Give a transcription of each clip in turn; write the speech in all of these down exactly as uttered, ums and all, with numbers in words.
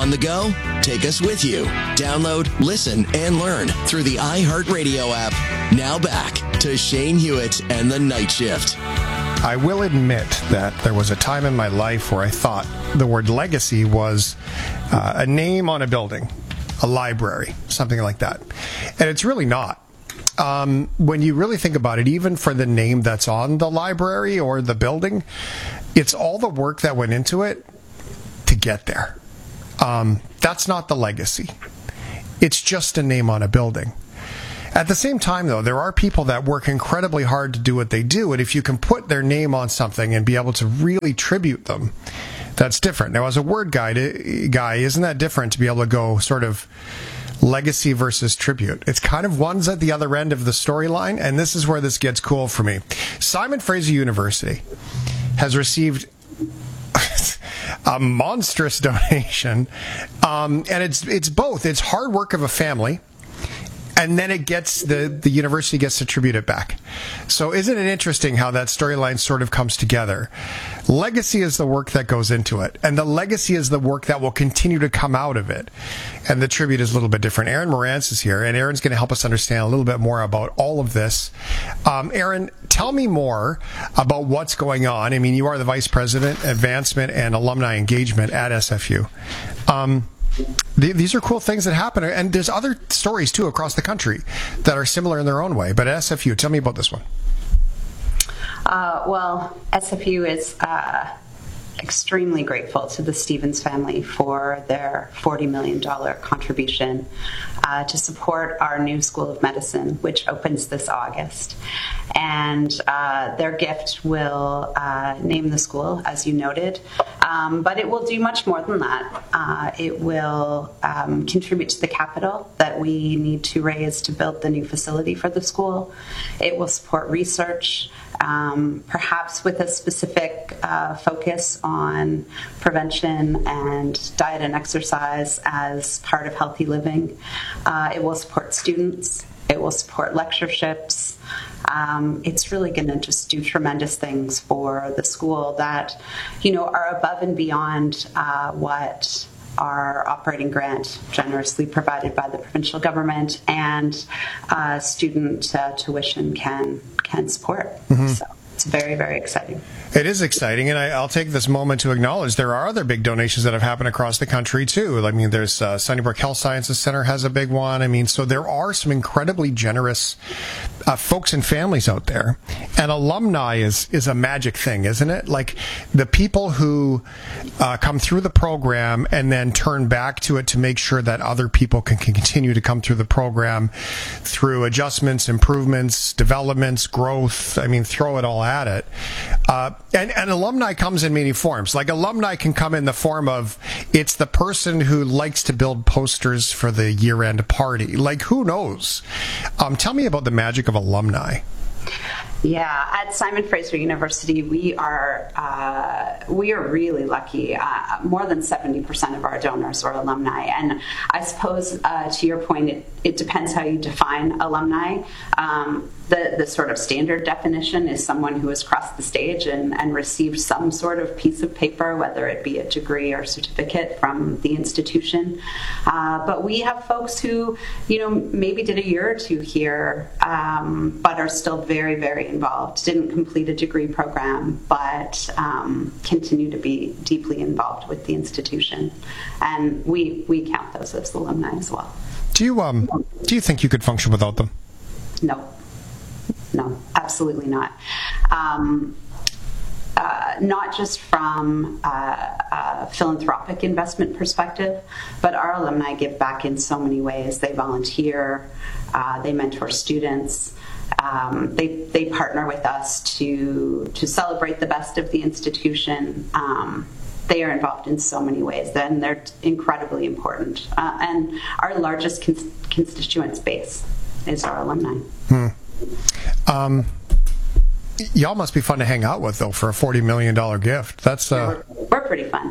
On the go? Take us with you. Download, listen, and learn through the iHeartRadio app. Now back to Shane Hewitt and the Night Shift. I will admit that there was a time in my life where I thought the word legacy was uh, a name on a building, a library, something like that. And it's really not. Um, when you really think about it, even for the name that's on the library or the building, it's all the work that went into it to get there. Um, that's not the legacy. It's just a name on a building. At the same time, though, there are people that work incredibly hard to do what they do, and if you can put their name on something and be able to really tribute them, that's different. Now, as a word guy, guy, isn't that different to be able to go sort of legacy versus tribute? It's kind of one's at the other end of the storyline, and this is where this gets cool for me. Simon Fraser University has received a monstrous donation, um, and it's it's both. It's hard work of a family, and then it gets the, the university gets to tribute it back. So isn't it interesting how that storyline sort of comes together? Legacy is the work that goes into it, and the legacy is the work that will continue to come out of it. And the tribute is a little bit different. Aaron Morantz is here, and Aaron's going to help us understand a little bit more about all of this. Um, Aaron, tell me more about what's going on. I mean, you are the Vice President, Advancement and Alumni Engagement at S F U. Um, th- these are cool things that happen, and there's other stories, too, across the country that are similar in their own way. But at S F U, tell me about this one. Uh, well, S F U is uh, extremely grateful to the Stevens family for their forty million dollars contribution uh, to support our new School of Medicine, which opens this August. And uh, their gift will uh, name the school, as you noted, um, but it will do much more than that. Uh, it will um, contribute to the capital that we need to raise to build the new facility for the school. It will support research, Um, perhaps with a specific uh, focus on prevention and diet and exercise as part of healthy living. Uh, it will support students. It will support lectureships. Um, it's really going to just do tremendous things for the school that, you know, are above and beyond uh, what our operating grant generously provided by the provincial government and uh, student uh, tuition can can support. Mm-hmm. So it's very, very exciting. It is exciting, and I, I'll take this moment to acknowledge there are other big donations that have happened across the country, too. I mean, there's uh, Sunnybrook Health Sciences Center has a big one. I mean, so there are some incredibly generous uh, folks and families out there. And alumni is, is a magic thing, isn't it? Like, the people who uh, come through the program and then turn back to it to make sure that other people can, can continue to come through the program through adjustments, improvements, developments, growth. I mean, throw it all at it. Uh, And, and alumni comes in many forms. Like, alumni can come in the form of, it's the person who likes to build posters for the year-end party. Like, who knows? Um, tell me about the magic of alumni. Yeah, at Simon Fraser University, we are uh, we are really lucky. Uh, more than seventy percent of our donors are alumni, and I suppose uh, to your point, it, it depends how you define alumni. Um, the the sort of standard definition is someone who has crossed the stage and, and received some sort of piece of paper, whether it be a degree or certificate from the institution. Uh, but we have folks who, you know, maybe did a year or two here, um, but are still very, very involved, didn't complete a degree program, but um, continue to be deeply involved with the institution. And we, we count those as alumni as well. Do you um do you think you could function without them? No. No, absolutely not. Um, uh, not just from uh, a philanthropic investment perspective, but our alumni give back in so many ways. They volunteer, uh, they mentor students. Um, they they partner with us to to celebrate the best of the institution. Um, they are involved in so many ways, and they're incredibly important. Uh, and our largest cons- constituents base is our alumni. Hmm. Um, y'all must be fun to hang out with, though, for a forty million dollars gift. That's uh... yeah, we're, we're pretty fun.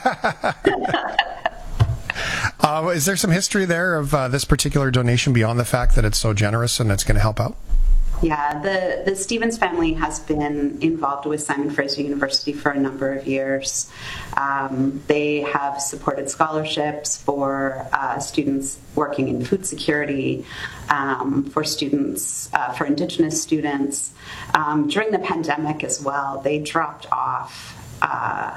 uh, is there some history there of uh, this particular donation beyond the fact that it's so generous and it's going to help out? Yeah, the, the Stevens family has been involved with Simon Fraser University for a number of years. Um, they have supported scholarships for uh, students working in food security, um, for students, uh, for Indigenous students. Um, during the pandemic as well, they dropped off uh,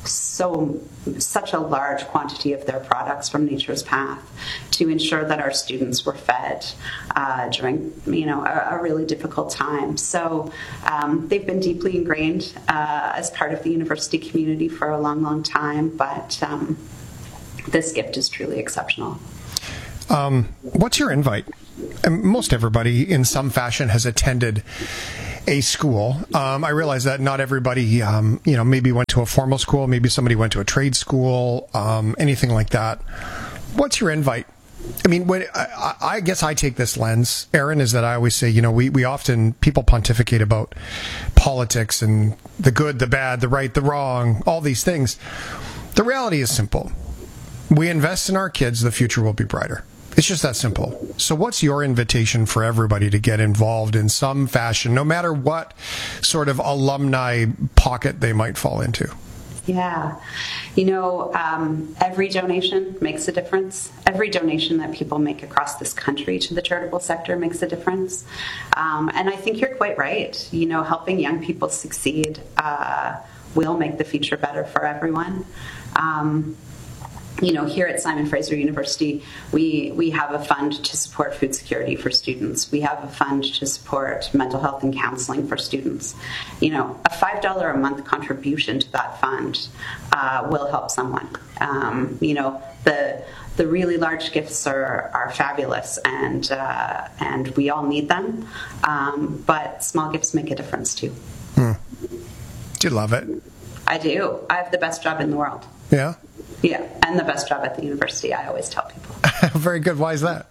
so such a large quantity of their products from Nature's Path to ensure that our students were fed uh, during, you know, a, a really difficult time. So um, they've been deeply ingrained uh, as part of the university community for a long, long time. But um, this gift is truly exceptional. Um, what's your invite? And most everybody in some fashion has attended a school. Um, I realize that not everybody, um, you know, maybe went to a formal school, maybe somebody went to a trade school, um, anything like that. What's your invite? I mean, when, I, I guess I take this lens, Aaron, is that I always say, you know, we, we often, people pontificate about politics and the good, the bad, the right, the wrong, all these things. The reality is simple. We invest in our kids, the future will be brighter. It's just that simple. So what's your invitation for everybody to get involved in some fashion, no matter what sort of alumni pocket they might fall into? Yeah. You know, um, every donation makes a difference. Every donation that people make across this country to the charitable sector makes a difference. Um, and I think you're quite right. You know, helping young people succeed uh, will make the future better for everyone. Um, You know, here at Simon Fraser University, we, we have a fund to support food security for students. We have a fund to support mental health and counseling for students. You know, a five dollars a month contribution to that fund uh, will help someone. Um, you know, the the really large gifts are, are fabulous, and uh, and we all need them. Um, but small gifts make a difference too. Hmm. Do you love it? I do. I have the best job in the world. Yeah? Yeah, and the best job at the university, I always tell people. Very good. Why is that?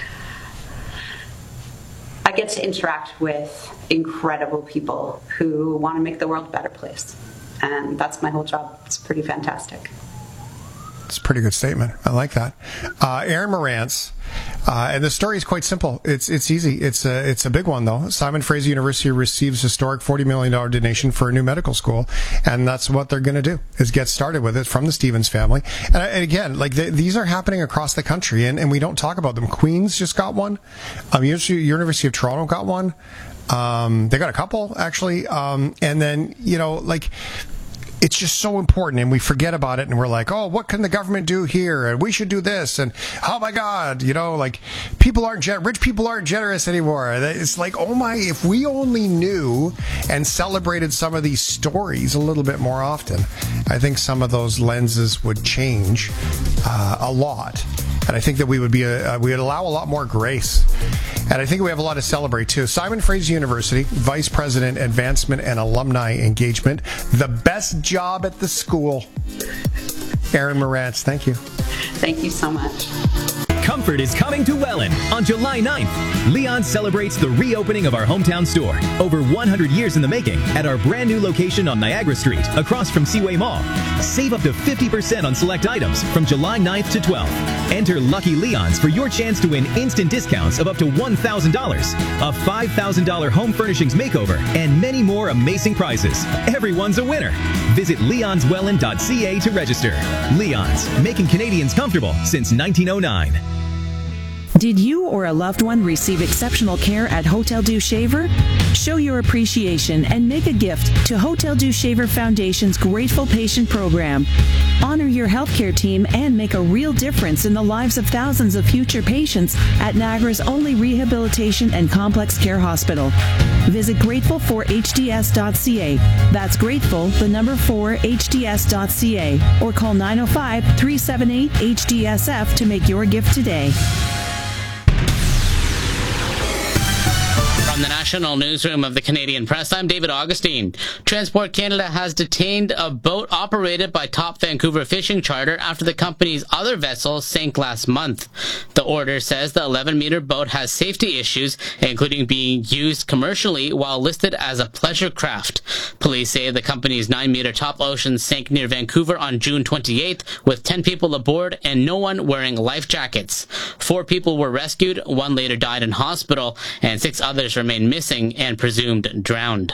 I get to interact with incredible people who want to make the world a better place. And that's my whole job. It's pretty fantastic. It's a pretty good statement. I like that. Uh, Aaron Marantz, uh, and the story is quite simple. It's it's easy. It's a, it's a big one, though. Simon Fraser University receives historic forty million dollars donation for a new medical school, and that's what they're going to do, is get started with it from the Stevens family. And, and again, like they, these are happening across the country, and, and we don't talk about them. Queen's just got one. Um, University, University of Toronto got one. Um, they got a couple, actually. Um, and then, you know, like... it's just so important, and we forget about it, and we're like, oh, what can the government do here? And we should do this, and oh my God, you know, like people aren't, gen- rich people aren't generous anymore. It's like, oh my, if we only knew and celebrated some of these stories a little bit more often, I think some of those lenses would change uh, a lot. And I think that we would be a, uh, we would allow a lot more grace. And I think we have a lot to celebrate, too. Simon Fraser University, Vice President, Advancement and Alumni Engagement. The best job at the school. Aaron Marantz, thank you. Thank you so much. Comfort is coming to Welland on July ninth. Leon celebrates the reopening of our hometown store, over one hundred years in the making, at our brand new location on Niagara Street, across from Seaway Mall. Save up to fifty percent on select items from July ninth to twelfth. Enter Lucky Leons for your chance to win instant discounts of up to one thousand dollars, a five thousand dollars home furnishings makeover, and many more amazing prizes. Everyone's a winner. Visit leons welland dot c a to register. Leon's, making Canadians comfortable since nineteen oh nine. Did you or a loved one receive exceptional care at Hotel Dieu Shaver? Show your appreciation and make a gift to Hotel Dieu Shaver Foundation's Grateful Patient Program. Honor your healthcare team and make a real difference in the lives of thousands of future patients at Niagara's only rehabilitation and complex care hospital. Visit grateful for h d s dot c a. That's grateful, the number four, h d s dot c a. Or call nine oh five, three seven eight, H D S F to make your gift today. From the National Newsroom of the Canadian Press, I'm David Augustine. Transport Canada has detained a boat operated by Top Vancouver Fishing Charter after the company's other vessel sank last month. The order says the eleven-meter boat has safety issues, including being used commercially while listed as a pleasure craft. Police say the company's nine-meter Top Ocean sank near Vancouver on June twenty-eighth with ten people aboard and no one wearing life jackets. Four people were rescued, one later died in hospital, and six others remain remain missing and presumed drowned.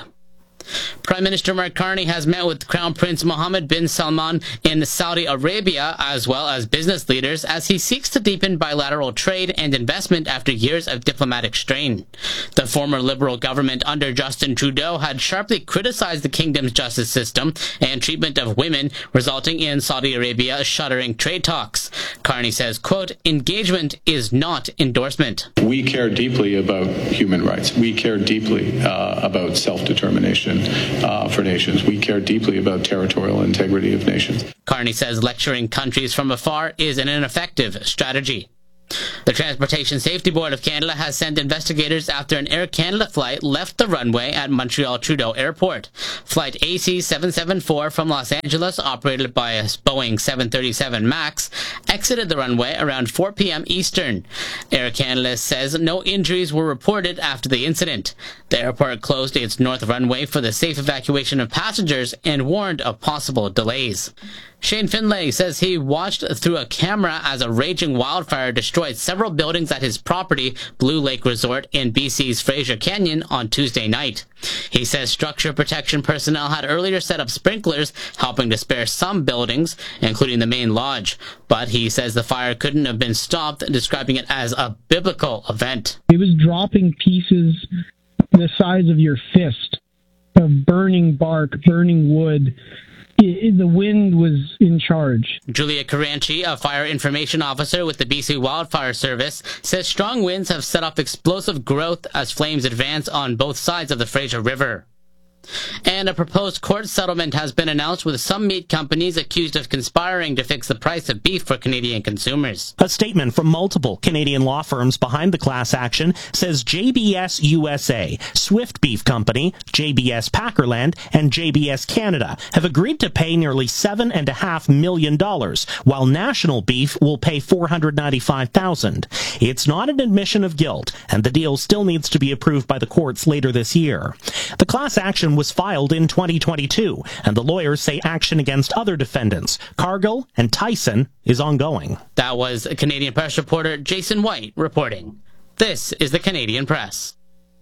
Prime Minister Mark Carney has met with Crown Prince Mohammed bin Salman in Saudi Arabia, as well as business leaders, as he seeks to deepen bilateral trade and investment after years of diplomatic strain. The former Liberal government under Justin Trudeau had sharply criticized the kingdom's justice system and treatment of women, resulting in Saudi Arabia shuttering trade talks. Carney says, quote, engagement is not endorsement. We care deeply about human rights. We care deeply uh, about self-determination Uh, for nations. We care deeply about territorial integrity of nations. Carney says lecturing countries from afar is an ineffective strategy. The Transportation Safety Board of Canada has sent investigators after an Air Canada flight left the runway at Montreal Trudeau Airport. Flight A C seven seventy-four from Los Angeles, operated by a Boeing seven thirty-seven MAX, exited the runway around four p.m. Eastern. Air Canada says no injuries were reported after the incident. The airport closed its north runway for the safe evacuation of passengers and warned of possible delays. Shane Finlay says he watched through a camera as a raging wildfire destroyed several buildings at his property, Blue Lake Resort in B C's Fraser Canyon, on Tuesday night. He says structure protection personnel had earlier set up sprinklers, helping to spare some buildings, including the main lodge. But he says the fire couldn't have been stopped, describing it as a biblical event. It was dropping pieces the size of your fist of burning bark, burning wood. It, the wind was in charge. Julia Caranci, a fire information officer with the B C Wildfire Service, says strong winds have set off explosive growth as flames advance on both sides of the Fraser River. And a proposed court settlement has been announced with some meat companies accused of conspiring to fix the price of beef for Canadian consumers. A statement from multiple Canadian law firms behind the class action says J B S U S A, Swift Beef Company, J B S Packerland, and J B S Canada have agreed to pay nearly seven point five million dollars, while National Beef will pay four hundred ninety-five thousand dollars. It's not an admission of guilt, and the deal still needs to be approved by the courts later this year. The class action was filed in twenty twenty-two, and the lawyers say action against other defendants, Cargill and Tyson, is ongoing. That was Canadian Press reporter Jason White reporting. This is the Canadian Press.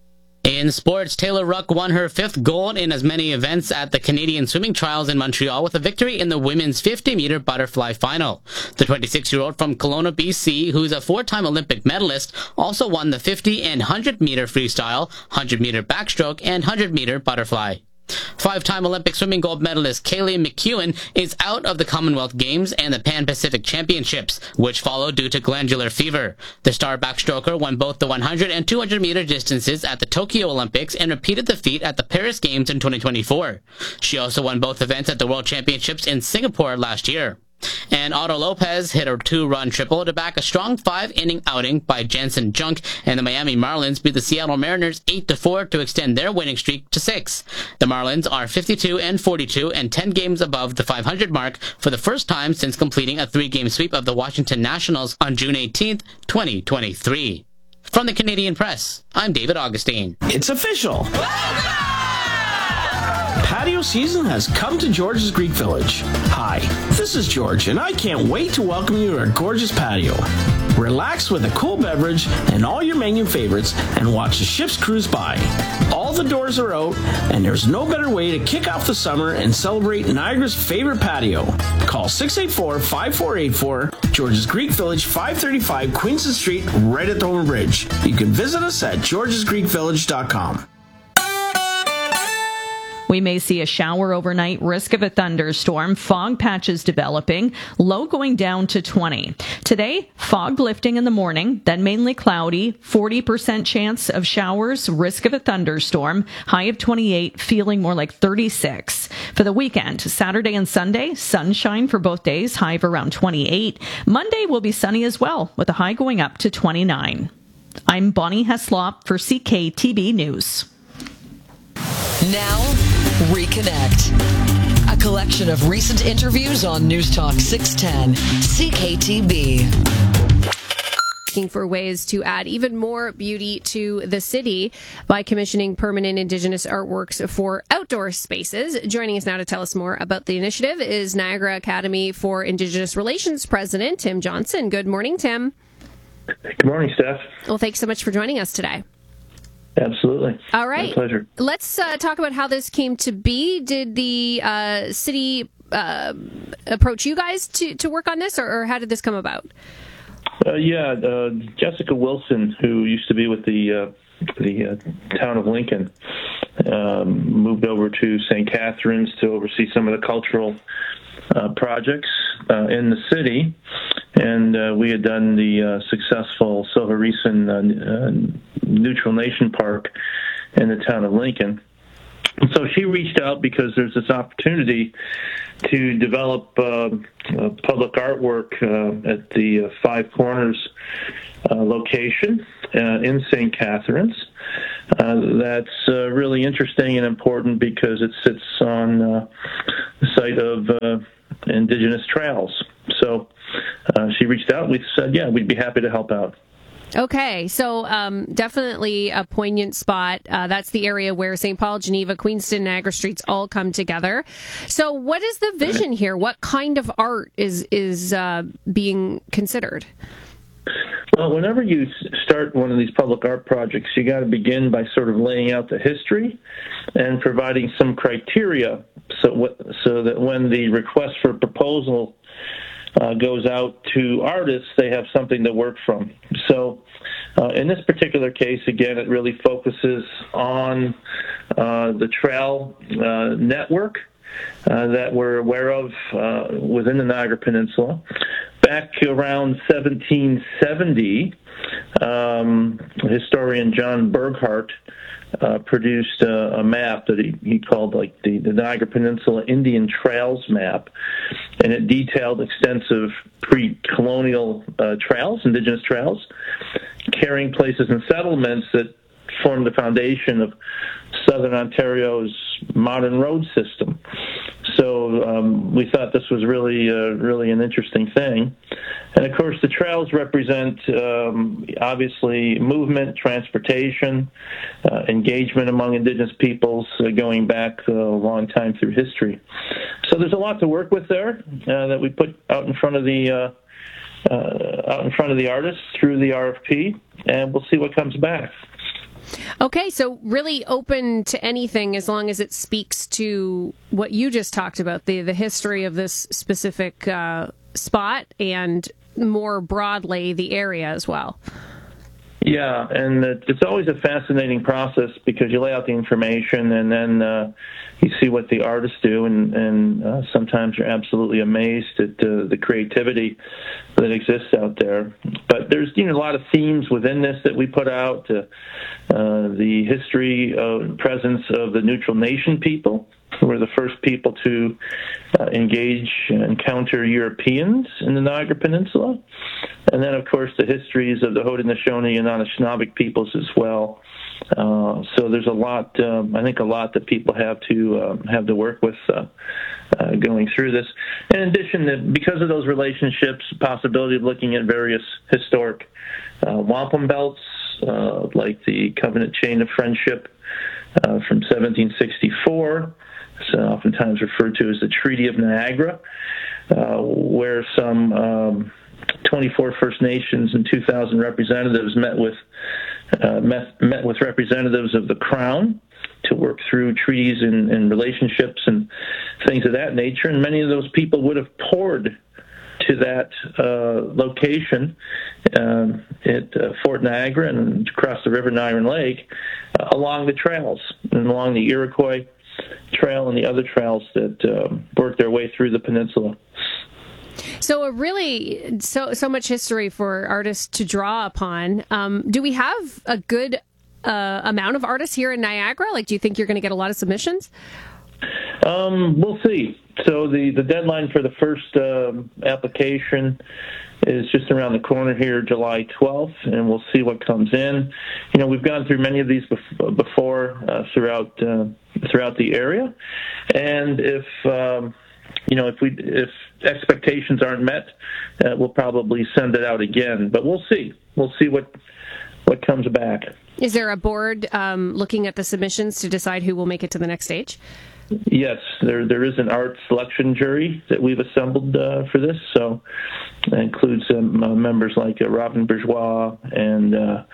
In sports, Taylor Ruck won her fifth gold in as many events at the Canadian Swimming Trials in Montreal with a victory in the women's fifty-meter butterfly final. The twenty-six-year-old from Kelowna, B C, who's a four-time Olympic medalist, also won the fifty and one hundred meter freestyle, one hundred meter backstroke, and one hundred meter butterfly. Five-time Olympic swimming gold medalist Kaylee McEwen is out of the Commonwealth Games and the Pan-Pacific Championships, which followed due to glandular fever. The star backstroker won both the one hundred and two hundred meter distances at the Tokyo Olympics and repeated the feat at the Paris Games in twenty twenty-four. She also won both events at the World Championships in Singapore last year. And Otto Lopez hit a two-run triple to back a strong five-inning outing by Jansen Junk, and the Miami Marlins beat the Seattle Mariners eight to four to extend their winning streak to six. The Marlins are fifty-two and forty-two and ten games above the five hundred mark for the first time since completing a three-game sweep of the Washington Nationals on June eighteenth, twenty twenty-three. From the Canadian Press, I'm David Augustine. It's official! Patio season has come to George's Greek Village. Hi, this is George, and I can't wait to welcome you to our gorgeous patio. Relax with a cool beverage and all your menu favorites and watch the ships cruise by. All the doors are out, and there's no better way to kick off the summer and celebrate Niagara's favorite patio. Call six eight four, five four eight four, George's Greek Village, five thirty-five Queenston Street, right at the Homer Bridge. You can visit us at georges greek village dot com. We may see a shower overnight, risk of a thunderstorm, fog patches developing, low going down to twenty. Today, fog lifting in the morning, then mainly cloudy, forty percent chance of showers, risk of a thunderstorm, high of twenty-eight, feeling more like thirty-six. For the weekend, Saturday and Sunday, sunshine for both days, high of around twenty-eight. Monday will be sunny as well, with a high going up to twenty-nine. I'm Bonnie Heslop for C K T B News. Now, Reconnect, a collection of recent interviews on News Talk six ten, C K T B. Looking for ways to add even more beauty to the city by commissioning permanent Indigenous artworks for outdoor spaces. Joining us now to tell us more about the initiative is Niagara Academy for Indigenous Relations President Tim Johnson. Good morning, Tim. Good morning, Steph. Well, thanks so much for joining us today. Absolutely. All right. My pleasure. Let's uh, talk about how this came to be. Did the uh, city uh, approach you guys to, to work on this, or, or how did this come about? Uh, yeah, uh, Jessica Wilson, who used to be with the uh, the uh, town of Lincoln, um, moved over to Saint Catharines to oversee some of the cultural uh, projects uh, in the city. And uh, we had done the uh, successful Silver-Reeson uh, uh, Neutral Nation Park in the town of Lincoln. And so she reached out because there's this opportunity to develop uh, uh, public artwork uh, at the uh, Five Corners uh, location uh, in Saint Catharines. Uh, that's uh, really interesting and important because it sits on uh, the site of uh, Indigenous trails. So uh, she reached out. We said, yeah, we'd be happy to help out. Okay, so um, definitely a poignant spot. Uh, that's the area where Saint Paul, Geneva, Queenston, Niagara Streets all come together. So what is the vision here? What kind of art is, is uh, being considered? Well, whenever you start one of these public art projects, you got to begin by sort of laying out the history and providing some criteria so, what, so that when the request for proposal Uh, goes out to artists, they have something to work from. So uh, in this particular case, again, it really focuses on uh, the trail uh, network uh, that we're aware of uh, within the Niagara Peninsula. Back around seventeen seventy, um, historian John Burghardt Uh, produced uh, a map that he, he called like the, the Niagara Peninsula Indian Trails map, and it detailed extensive pre-colonial uh, trails, indigenous trails, carrying places and settlements that formed the foundation of Southern Ontario's modern road system. So um, we thought this was really, uh, really an interesting thing. And of course, the trails represent um, obviously movement, transportation, uh, engagement among Indigenous peoples uh, going back uh, a long time through history. So there's a lot to work with there uh, that we put out in front of the uh, uh, out in front of the artists through the R F P, and we'll see what comes back. Okay, so really open to anything as long as it speaks to what you just talked about, the, the history of this specific uh, spot and more broadly the area as well. Yeah, and it's always a fascinating process because you lay out the information and then uh, you see what the artists do, and, and uh, sometimes you're absolutely amazed at uh, the creativity that exists out there. But there's you know a lot of themes within this that we put out, uh, uh, the history and presence of the Neutral Nation people, who were the first people to uh, engage and encounter Europeans in the Niagara Peninsula. And then, of course, the histories of the Haudenosaunee and Anishinaabeg peoples as well. Uh, so there's a lot, um, I think, a lot that people have to uh, have to work with uh, uh, going through this. In addition, that because of those relationships, the possibility of looking at various historic uh, wampum belts, uh, like the Covenant Chain of Friendship uh, from seventeen sixty-four, it's oftentimes referred to as the Treaty of Niagara, uh, where some um, twenty-four First Nations and two thousand representatives met with uh, met, met with representatives of the Crown to work through treaties and, and relationships and things of that nature. And many of those people would have poured to that uh, location um, at uh, Fort Niagara and across the river Niagara Lake uh, along the trails and along the Iroquois Trail and the other trails that uh, work their way through the peninsula. So a really so so much history for artists to draw upon. Um, do we have a good uh, amount of artists here in Niagara? Like, do you think you're going to get a lot of submissions? Um, we'll see. So the, the deadline for the first uh, application is just around the corner here, July twelfth, and we'll see what comes in. You know, we've gone through many of these bef- before uh, throughout uh, throughout the area, and if um, you know if we if expectations aren't met, uh, we'll probably send it out again. But we'll see. We'll see what what comes back. Is there a board um, looking at the submissions to decide who will make it to the next stage? Yes, there there is an art selection jury that we've assembled uh, for this. So that includes um, uh, members like uh, Robin Bourgeois and uh,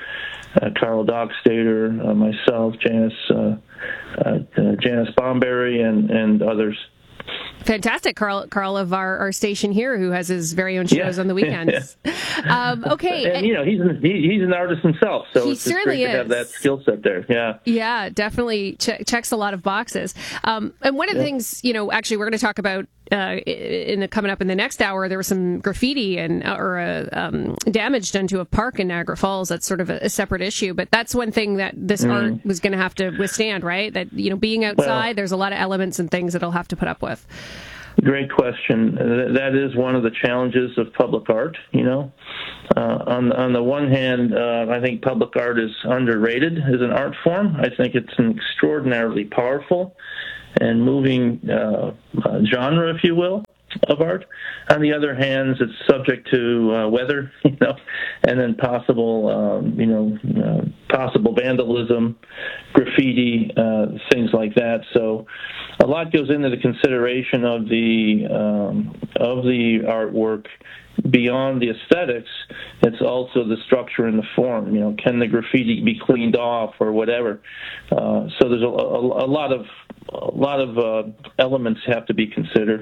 uh, Carl Dockstader, uh, myself, Janice uh, uh, uh, Janice Bomberry, and, and others. Fantastic. Carl Carl of our, our station here, who has his very own shows yeah. on the weekends. um, okay. And, and, you know, he's an, he, he's an artist himself, so he it's just certainly great to is. have that skill set there. Yeah. Yeah, definitely che- checks a lot of boxes. Um, and one of the yeah. things, you know, actually we're going to talk about uh, in the coming up in the next hour, there was some graffiti and or uh, um, damage done to a park in Niagara Falls. That's sort of a, a separate issue, but that's one thing that this mm. art was going to have to withstand, right? That, you know, being outside, well, there's a lot of elements and things that it'll have to put up with. Great question. That is one of the challenges of public art. You know, uh, on on the one hand, uh, I think public art is underrated as an art form. I think it's an extraordinarily powerful and moving uh, uh, genre, if you will, of art. On the other hand, it's subject to uh, weather, you know, and then possible, um, you know, uh, possible vandalism, graffiti, uh, things like that. So, a lot goes into the consideration of the um, of the artwork. Beyond the aesthetics, it's also the structure and the form. You know, can the graffiti be cleaned off or whatever? Uh, so there's a, a, a lot of a lot of uh, elements have to be considered.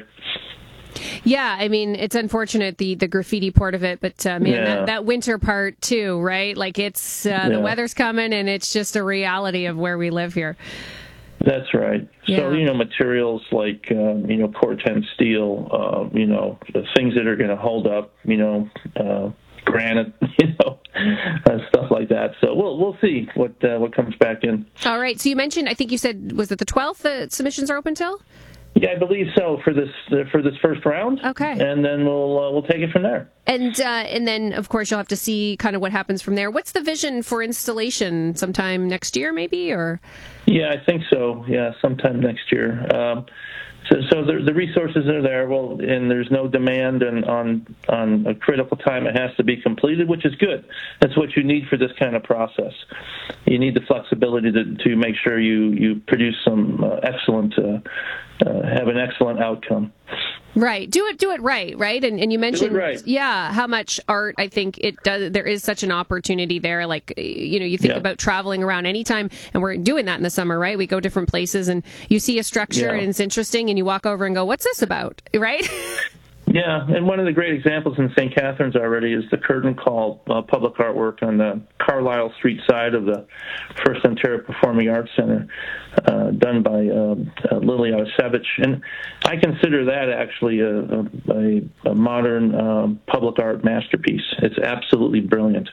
Yeah, I mean, it's unfortunate, the, the graffiti part of it, but uh, man, yeah. that, that winter part too, right? Like it's, uh, yeah. the weather's coming and it's just a reality of where we live here. That's right. Yeah. So, you know, materials like, um, you know, Corten steel, uh, you know, the things that are going to hold up, you know, uh, granite, you know, uh, stuff like that. So we'll we'll see what uh, what comes back in. All right. So you mentioned, I think you said, was it the twelfth that submissions are open till? Yeah, I believe so for this for this first round. Okay, and then we'll uh, we'll take it from there. And uh, and then of course you'll have to see kind of what happens from there. What's the vision for installation? Sometime next year, maybe, or? Yeah, I think so. Yeah, sometime next year. Um, so so the, the resources are there. Well, and there's no demand and on on a critical time it has to be completed, which is good. That's what you need for this kind of process. You need the flexibility to to make sure you you produce some uh, excellent. Uh, Uh, have an excellent outcome. Right. Do it do it right, right? And and you mentioned right. yeah, how much art I think it does there is such an opportunity there. Like, you know, you think yeah. about traveling around anytime, and we're doing that in the summer, right? We go different places and you see a structure yeah. and it's interesting and you walk over and go, "What's this about?" Right? Yeah, and one of the great examples in Saint Catharines already is the curtain call uh, public artwork on the Carlisle Street side of the First Ontario Performing Arts Center, uh, done by uh, uh, Lily Osevich. And I consider that actually a, a, a modern um, public art masterpiece. It's absolutely brilliant.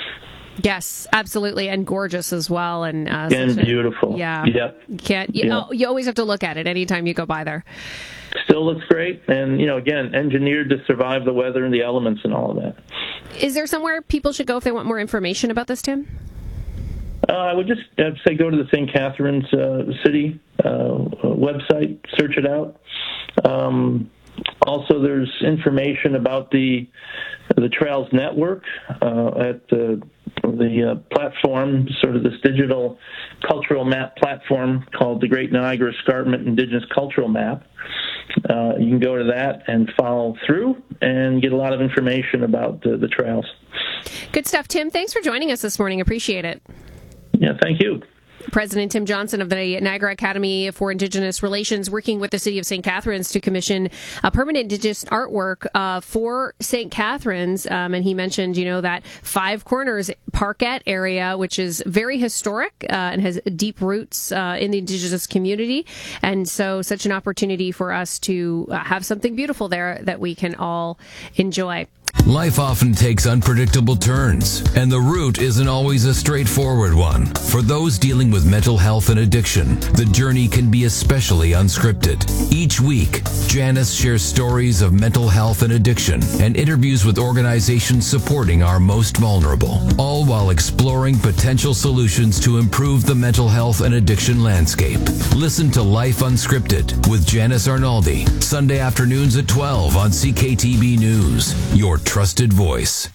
Yes, absolutely, and gorgeous as well, and uh, and beautiful. A, yeah, yep. You can't. You, yep. oh, you always have to look at it anytime you go by there. Still looks great, and you know, again, engineered to survive the weather and the elements and all of that. Is there somewhere people should go if they want more information about this, Tim? Uh, I would just uh, say go to the Saint Catharines uh, City uh, website, search it out. Um, also, there's information about the the Trails Network uh, at the the uh, platform, sort of this digital cultural map platform called the Great Niagara Escarpment Indigenous Cultural Map. Uh, you can go to that and follow through and get a lot of information about uh, the trails. Good stuff, Tim. Thanks for joining us this morning. Appreciate it. Yeah, thank you. President Tim Johnson of the Niagara Academy for Indigenous Relations, working with the City of Saint Catharines to commission a permanent Indigenous artwork uh, for Saint Catharines. Um, and he mentioned, you know, that Five Corners Parkette area, which is very historic uh, and has deep roots uh, in the Indigenous community. And so such an opportunity for us to uh, have something beautiful there that we can all enjoy. Life often takes unpredictable turns, and the route isn't always a straightforward one. For those dealing with mental health and addiction, the journey can be especially unscripted. Each week, Janice shares stories of mental health and addiction and interviews with organizations supporting our most vulnerable, all while exploring potential solutions to improve the mental health and addiction landscape. Listen to Life Unscripted with Janice Arnaldi, Sunday afternoons at twelve on C K T B News, your trusted voice.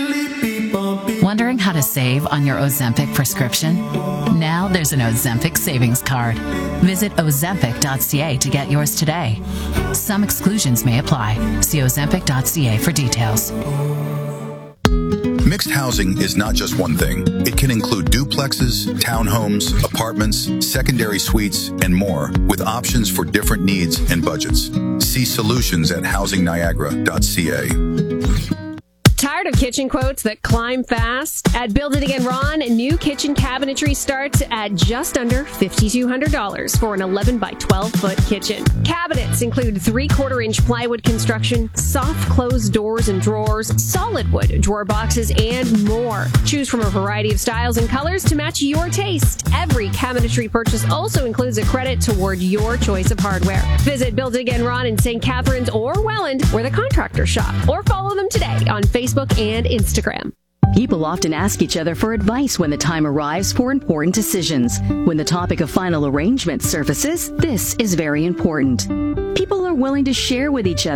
Wondering how to save on your Ozempic prescription? Now there's an Ozempic savings card. Visit ozempic dot c a to get yours today. Some exclusions may apply. See ozempic dot c a for details. Mixed housing is not just one thing. It can include duplexes, townhomes, apartments, secondary suites, and more, with options for different needs and budgets. See solutions at housing niagara dot c a. Tired of kitchen quotes that climb fast? At Build It Again Ron, new kitchen cabinetry starts at just under five thousand two hundred dollars for an eleven by twelve foot kitchen. Cabinets include three-quarter inch plywood construction, soft closed doors and drawers, solid wood drawer boxes, and more. Choose from a variety of styles and colors to match your taste. Every cabinetry purchase also includes a credit toward your choice of hardware. Visit Build It Again Ron in Saint Catharines or Welland, where the contractors shop, or follow them today on Facebook and Instagram. People often ask each other for advice when the time arrives for important decisions. When the topic of final arrangement surfaces, this is very important. People are willing to share with each other